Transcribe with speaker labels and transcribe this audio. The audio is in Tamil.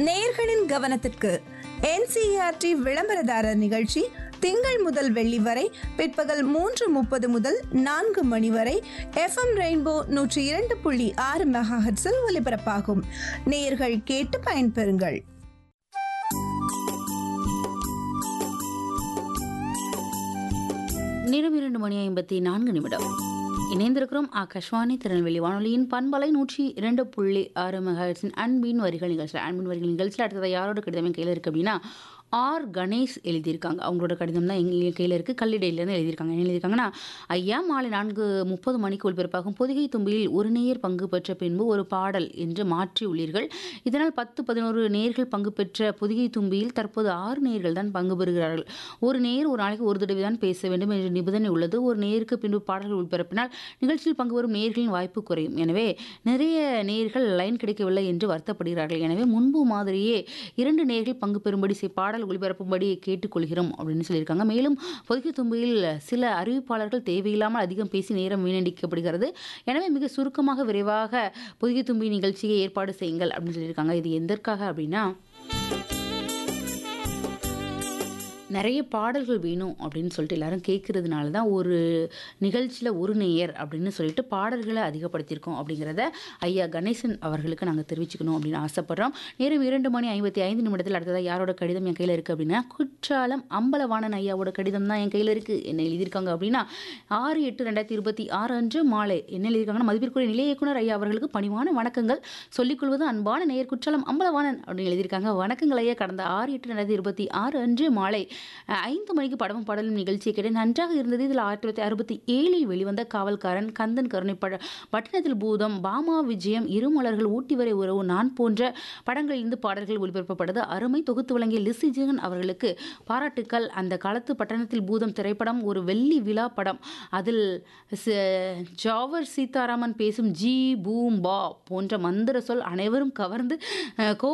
Speaker 1: நேயர்களின் கவனத்திற்கு NCERT விளம்பரதாரர் நிகழ்ச்சி திங்கள் முதல் வெள்ளி வரை பிற்பகல் 3:30 முதல் 4 மணி வரை FM ரெயின்போ 102.6 மெகாஹெர்ட்ஸில் ஒலிபரப்பாகும். நேயர்கள் கேட்டு பயன்பெறுங்கள்.
Speaker 2: நேரம் 2:54 இணைந்திருக்கிறோம். ஆகாஷ்வாணி திருநெல்வேலி வானொலியின் பண்பலை 102.6 மெகாஹெர்ட்ஸின் அன்பின் வரிகள் நிகழ்ச்சியில் அடுத்தது யாரோட கடிதமே கையில் இருக்கு அப்படின்னா கணேஷ் எழுதியிருக்காங்க. அவங்களோட கடிதம் தான் எங்கள் கையில் இருக்குது. கல்லிடையிலேருந்து எழுதியிருக்காங்க. என்ன எழுதியிருக்காங்கன்னா, ஐயா மாலை 4:30 மணிக்கு ஒலிபரப்பாகும் பொதிகை தும்பியில் ஒரு நேயர் பங்கு பெற்ற பின்பு ஒரு பாடல் என்று மாற்றி உள்ளீர்கள். இதனால் 10-11 நேயர்கள் பங்கு பெற்ற பொதிகை தும்பியில் தற்போது 6 நேயர்கள் தான் பங்கு பெறுகிறார்கள். ஒரு நேயர் ஒரு நாளைக்கு ஒரு தடவை தான் பேச வேண்டும் என்ற நிபந்தனை உள்ளது. ஒரு நேயருக்கு பின்பு பாடல்கள் ஒலிபரப்பினால் நிகழ்ச்சியில் பங்கு பெறும் நேயர்களின் வாய்ப்பு குறையும். எனவே நிறைய நேயர்கள் லைன் கிடைக்கவில்லை என்று வருத்தப்படுகிறார்கள். எனவே முன்பு மாதிரியே 2 நேயர்கள் பங்கு பெறும்படி பாடல் ஒளிபரப்பும்படி கேட்டுக்கொள்கிறோம் அப்படின்னு சொல்லியிருக்காங்க. மேலும் பொதிகை தும்பியில் சில அறிவிப்பாளர்கள் தேவையில்லாமல் அதிகம் பேசி நேரம் வீணடிக்கப்படுகிறது. எனவே மிக சுருக்கமாக விரைவாக பொதிகை தும்பி நிகழ்ச்சியை ஏற்பாடு செய்யுங்கள் அப்படின்னு சொல்லியிருக்காங்க. இது எதற்காக அப்படின்னா, நிறைய பாடல்கள் வேணும் அப்படின்னு சொல்லிட்டு எல்லாரும் கேட்கறதுனால தான் ஒரு நிகழ்ச்சியில் ஒரு நேயர் அப்படின்னு சொல்லிட்டு பாடல்களை அதிகப்படுத்தியிருக்கோம் அப்படிங்கிறத ஐயா கணேசன் அவர்களுக்கு நாங்கள் தெரிவிச்சுக்கணும் அப்படின்னு ஆசைப்படுறோம். நேரம் 2:55 அடுத்ததாக யாரோட கடிதம் என் கையில் இருக்குது அப்படின்னா, குற்றாலம் அம்பலவாணன் ஐயாவோட கடிதம் தான் என் கையில் இருக்குது. என்ன எழுதியிருக்காங்க அப்படின்னா, 6/8/2026 அன்று மாலை என்ன எழுதியிருக்காங்கன்னா, மதிப்பிற்குரிய நிலைய இயக்குனர் ஐயா அவர்களுக்கு பணிவான வணக்கங்கள் சொல்லிக்கொள்வது அன்பான நேயர் குற்றாலம் அம்பலவாணன் அப்படின்னு எழுதியிருக்காங்க. வணக்கங்கள் ஐயா. கடந்த 6/8/2026 அன்று மாலை 5 மணிக்கு படமும் பாடலும் நிகழ்ச்சியை கேட்டு நன்றாக இருந்தது. இதில் 1967 வெளிவந்த காவல்காரன், கந்தன் கருணை, பட்டணத்தில் பூதம், பாமா விஜயம், இருமலர்கள், ஊட்டி வரை உறவு, நான் போன்ற படங்களிலிருந்து பாடல்கள் ஒளிபரப்பப்பட்டது. அருமை தொகுத்து வழங்கிய லிசி ஜெகன் அவர்களுக்கு பாராட்டுக்கள். அந்த காலத்து பட்டணத்தில் பூதம் திரைப்படம் ஒரு வெள்ளி விழா படம். அதில் ஜாவர் சீதாராமன் பேசும் ஜி பூம் பா போன்ற மந்திர சொல் அனைவரும் கவர்ந்து